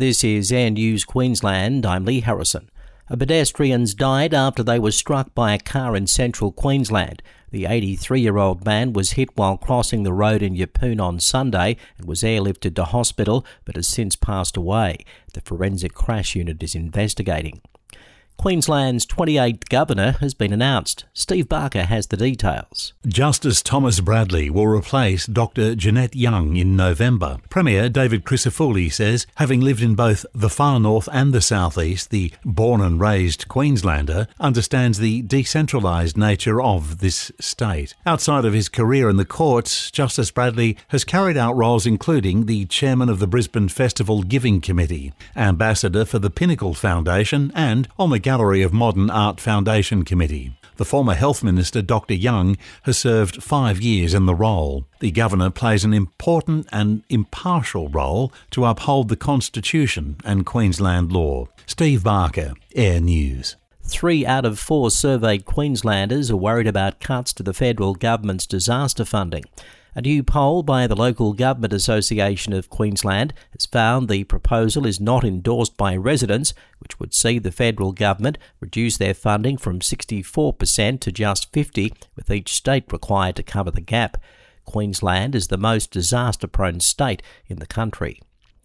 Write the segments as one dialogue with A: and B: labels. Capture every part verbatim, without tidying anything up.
A: This is Air News Queensland. I'm Lee Harrison. A pedestrians died after they were struck by a car in central Queensland. The eighty-three-year-old man was hit while crossing the road in Yeppoon on Sunday and was airlifted to hospital but has since passed away. The forensic crash unit is investigating. Queensland's twenty-eighth Governor has been announced. Steve Barker has the details.
B: Justice Thomas Bradley will replace Doctor Jeanette Young in November. Premier David Crisafulli says, having lived in both the far north and the southeast, the born and raised Queenslander understands the decentralised nature of this state. Outside of his career in the courts, Justice Bradley has carried out roles including the chairman of the Brisbane Festival Giving Committee, ambassador for the Pinnacle Foundation, and on the Gallery of Modern Art Foundation Committee. The former Health Minister, Doctor Young, has served five years in the role. The Governor plays an important and impartial role to uphold the Constitution and Queensland law. Steve Barker, Air News.
A: Three out of four surveyed Queenslanders are worried about cuts to the federal government's disaster funding. A new poll by the Local Government Association of Queensland has found the proposal is not endorsed by residents, which would see the federal government reduce their funding from sixty-four percent to just fifty percent, with each state required to cover the gap. Queensland is the most disaster-prone state in the country.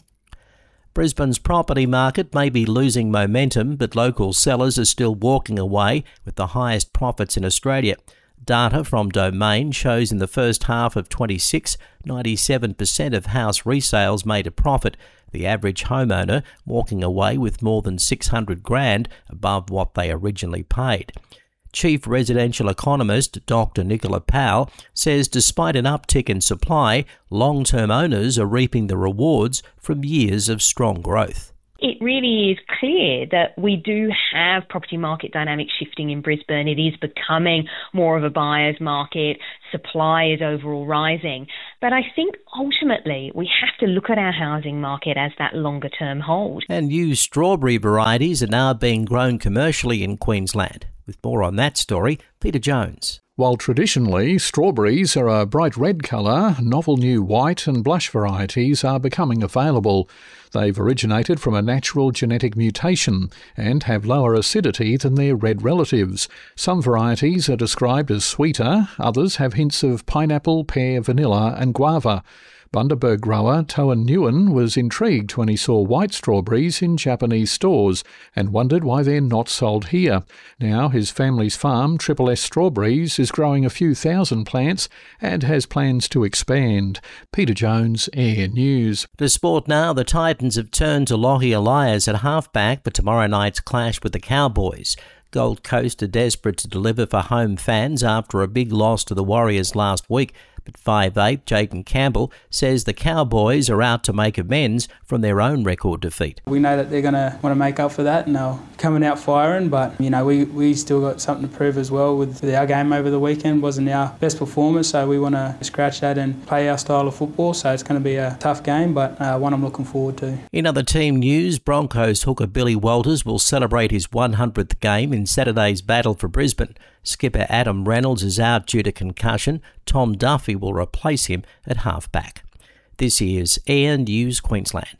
A: Brisbane's property market may be losing momentum, but local sellers are still walking away with the highest profits in Australia. Data from Domain shows in the first half of twenty-six, ninety-seven percent of house resales made a profit, the average homeowner walking away with more than six hundred grand above what they originally paid. Chief residential economist Doctor Nicola Powell says despite an uptick in supply, long-term owners are reaping the rewards from years of strong growth.
C: It really is clear that we do have property market dynamics shifting in Brisbane. It is becoming more of a buyer's market. Supply is overall rising. But I think ultimately we have to look at our housing market as that longer term hold.
A: And new strawberry varieties are now being grown commercially in Queensland. With more on that story, Peter Jones.
D: While traditionally strawberries are a bright red colour, novel new white and blush varieties are becoming available. They've originated from a natural genetic mutation and have lower acidity than their red relatives. Some varieties are described as sweeter, others have hints of pineapple, pear, vanilla and guava. Bundaberg grower Toan Nguyen was intrigued when he saw white strawberries in Japanese stores and wondered why they're not sold here. Now his family's farm, Triple S Strawberries, is growing a few thousand plants and has plans to expand. Peter Jones, Air News.
A: To sport now, the Titans have turned to Lochie Elias at halfback for tomorrow night's clash with the Cowboys. Gold Coast are desperate to deliver for home fans after a big loss to the Warriors last week, but five eight Jaden Campbell says the Cowboys are out to make amends from their own record defeat.
E: We know that they're going to want to make up for that and they're coming out firing, but you know we, we still got something to prove as well. With our game over the weekend wasn't our best performance, so we want to scratch that and play our style of football, so it's going to be a tough game, but uh, one I'm looking forward to.
A: In other team news, Broncos hooker Billy Walters will celebrate his one hundredth game in Saturday's battle for Brisbane. Skipper Adam Reynolds is out due to concussion. Tom Duffy will replace him at halfback. This is Air News Queensland.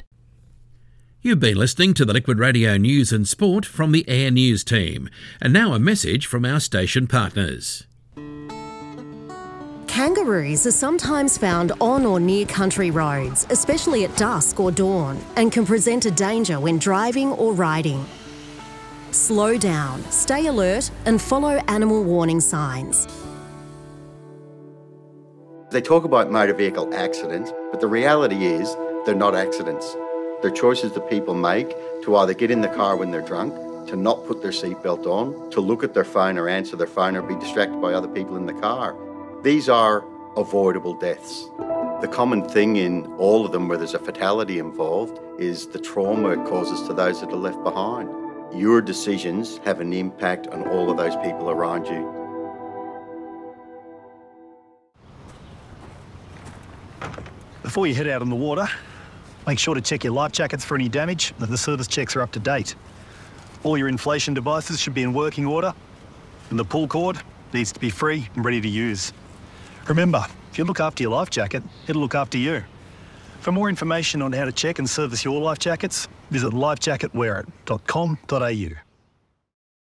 F: You've been listening to the Liquid Radio News and Sport from the Air News team. And now a message from our station partners.
G: Kangaroos are sometimes found on or near country roads, especially at dusk or dawn, and can present a danger when driving or riding. Slow down, stay alert and follow animal warning signs.
H: They talk about motor vehicle accidents, but the reality is they're not accidents. They're choices that people make to either get in the car when they're drunk, to not put their seatbelt on, to look at their phone or answer their phone or be distracted by other people in the car. These are avoidable deaths. The common thing in all of them where there's a fatality involved is the trauma it causes to those that are left behind. Your decisions have an impact on all of those people around you.
I: Before you head out on the water, make sure to check your life jackets for any damage and the service checks are up to date. All your inflation devices should be in working order and the pull cord needs to be free and ready to use. Remember, if you look after your life jacket, it'll look after you. For more information on how to check and service your life jackets, visit life jacket wear it dot com dot a u.